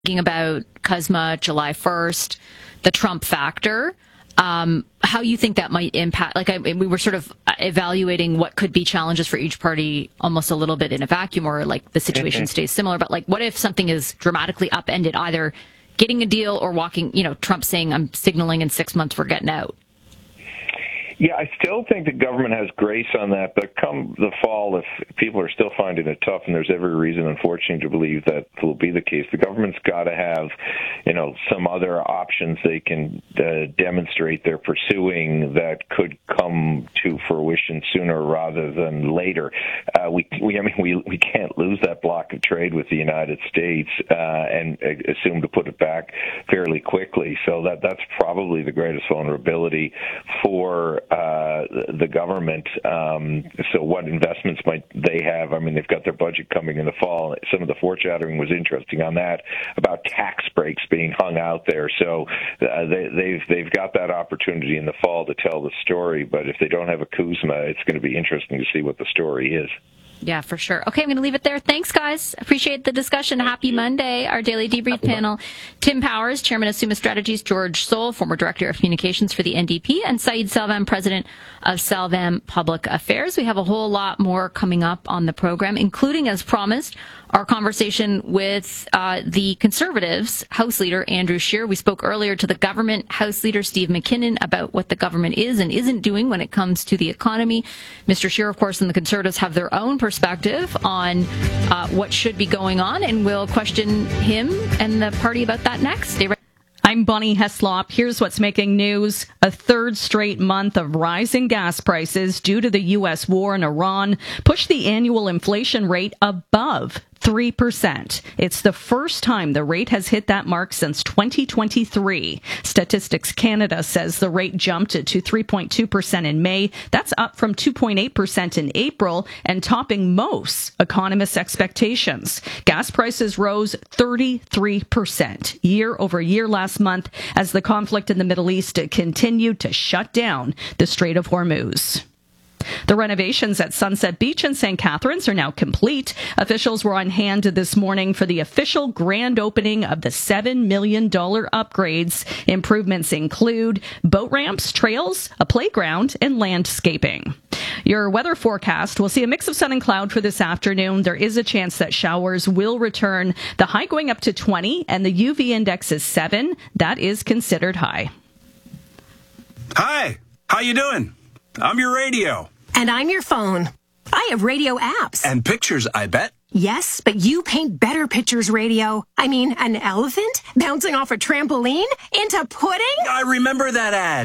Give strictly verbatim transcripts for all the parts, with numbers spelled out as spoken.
thinking about C U S M A, July first, the Trump factor, um, how you think that might impact, like I, we were sort of evaluating what could be challenges for each party almost a little bit in a vacuum, or like the situation stays similar, but like what if something is dramatically upended, either getting a deal or walking, you know, Trump saying, I'm signaling in six months we're getting out? Yeah, I still think the government has grace on that, but come the fall, if people are still finding it tough, and there's every reason, unfortunately, to believe that will be the case, the government's got to have, you know, some other options they can uh, demonstrate they're pursuing that could come to fruition sooner rather than later. Uh, we, we, I mean, we we can't lose that block of trade with the United States uh, and uh, assume to put it back fairly quickly. So that that's probably the greatest vulnerability for Uh, the government. Um, so what investments might they have? I mean, they've got their budget coming in the fall. Some of the foreshadowing was interesting on that, about tax breaks being hung out there. So uh, they, they've they've got that opportunity in the fall to tell the story. But if they don't have a C U S M A, it's going to be interesting to see what the story is. Yeah, for sure. Okay, I'm going to leave it there. Thanks, guys. Appreciate the discussion. Happy Monday. Our Daily Debrief panel, Tim Powers, Chairman of Summa Strategies, George Soul, former Director of Communications for the N D P, and Saeed Salvam, President of Salvam Public Affairs. We have a whole lot more coming up on the program, including, as promised, our conversation with uh, the Conservatives House Leader Andrew Scheer. We spoke earlier to the government House Leader Steve McKinnon about what the government is and isn't doing when it comes to the economy. Mister Scheer, of course, and the Conservatives have their own perspective on uh, what should be going on, and we'll question him and the party about that next. Stay right. I'm Bonnie Heslop. Here's what's making news. A third straight month of rising gas prices due to the U S war in Iran pushed the annual inflation rate above three percent. It's the first time the rate has hit that mark since twenty twenty-three. Statistics Canada says the rate jumped to three point two percent in May. That's up from two point eight percent in April and topping most economists' expectations. Gas prices rose thirty-three percent year over year last month as the conflict in the Middle East continued to shut down the Strait of Hormuz. The renovations at Sunset Beach and Saint Catharines are now complete. Officials were on hand this morning for the official grand opening of the seven million dollars upgrades. Improvements include boat ramps, trails, a playground, and landscaping. Your weather forecast will see a mix of sun and cloud for this afternoon. There is a chance that showers will return. The high going up to twenty, and the U V index is seven. That is considered high. Hi, how you doing? I'm your radio. And I'm your phone. I have radio apps. And pictures, I bet. Yes, but you paint better pictures, radio. I mean, an elephant bouncing off a trampoline into pudding? I remember that ad.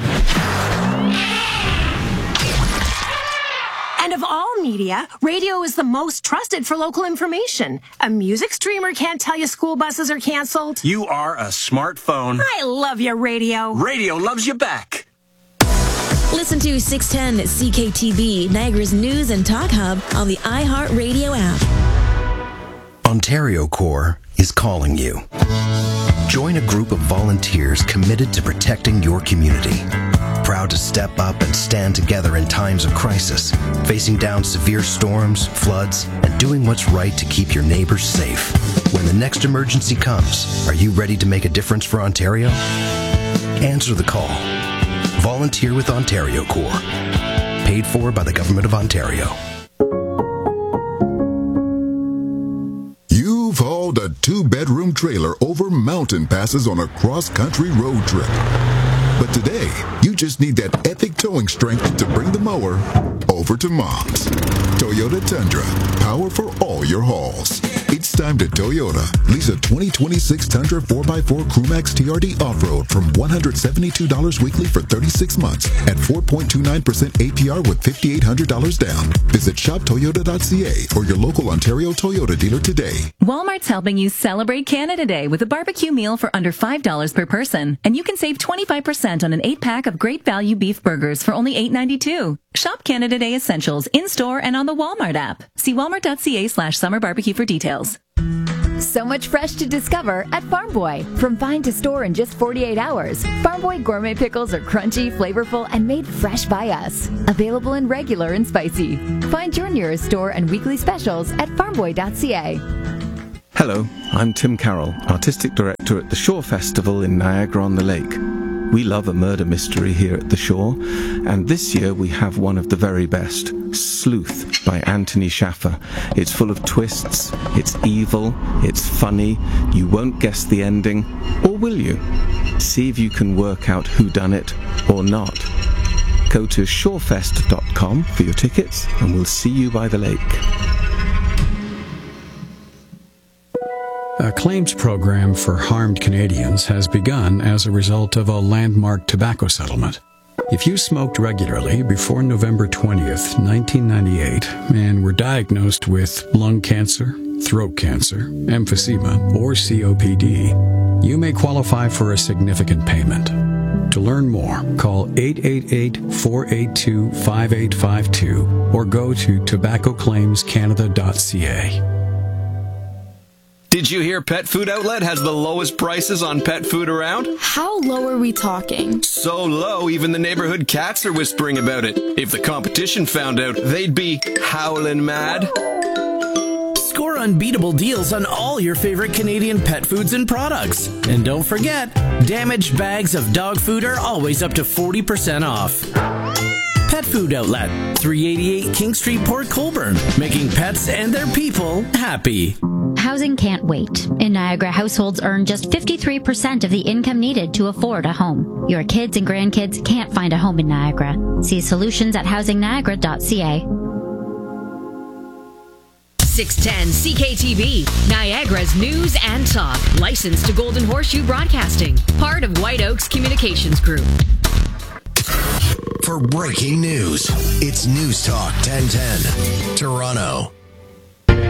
And of all media, radio is the most trusted for local information. A music streamer can't tell you school buses are canceled. You are a smartphone. I love you, radio. Radio loves you back. Listen to six ten C K T B, Niagara's news and talk hub on the iHeartRadio app. Ontario Corps is calling you. Join a group of volunteers committed to protecting your community. Proud to step up and stand together in times of crisis, facing down severe storms, floods, and doing what's right to keep your neighbors safe. When the next emergency comes, are you ready to make a difference for Ontario? Answer the call. Volunteer with Ontario Corps. Paid for by the Government of Ontario. You've hauled a two-bedroom trailer over mountain passes on a cross-country road trip. But today, you just need that epic towing strength to bring the mower over to Mom's. Toyota Tundra, power for all your hauls. It's time to Toyota. Lease a twenty twenty-six Tundra four by four Crewmax T R D Off-Road from one hundred seventy-two dollars weekly for thirty-six months at four point two nine percent A P R with five thousand eight hundred dollars down. Visit shop toyota dot c a or your local Ontario Toyota dealer today. Walmart's helping you celebrate Canada Day with a barbecue meal for under five dollars per person. And you can save twenty-five percent on an eight-pack of great value beef burgers for only eight dollars and ninety-two cents. Shop Canada Day essentials in-store and on the Walmart app. See walmart dot c a slash summer barbecue for details. So much fresh to discover at Farm Boy. From vine to store in just forty-eight hours, Farm Boy gourmet pickles are crunchy, flavorful, and made fresh by us. Available in regular and spicy. Find your nearest store and weekly specials at farm boy dot c a. Hello, I'm Tim Carroll, Artistic Director at the Shore Festival in Niagara-on-the-Lake. We love a murder mystery here at the Shore, and this year we have one of the very best, Sleuth by Anthony Shaffer. It's full of twists, it's evil, it's funny, you won't guess the ending, or will you? See if you can work out who done it or not. Go to shorefest dot com for your tickets, and we'll see you by the lake. A claims program for harmed Canadians has begun as a result of a landmark tobacco settlement. If you smoked regularly before November twentieth, nineteen ninety-eight, and were diagnosed with lung cancer, throat cancer, emphysema, or C O P D, you may qualify for a significant payment. To learn more, call eight eight eight, four eight two, five eight five two or go to tobacco claims canada dot c a. Did you hear Pet Food Outlet has the lowest prices on pet food around? How low are we talking? So low, even the neighborhood cats are whispering about it. If the competition found out, they'd be howling mad. Score unbeatable deals on all your favorite Canadian pet foods and products. And don't forget, damaged bags of dog food are always up to forty percent off. Pet Food Outlet, three eighty-eight King Street, Port Colborne, making pets and their people happy. Housing can't wait. In Niagara, households earn just fifty-three percent of the income needed to afford a home. Your kids and grandkids can't find a home in Niagara. See solutions at housing niagara dot c a. six ten C K T V, Niagara's news and talk. Licensed to Golden Horseshoe Broadcasting. Part of White Oaks Communications Group. For breaking news, it's News Talk ten ten, Toronto.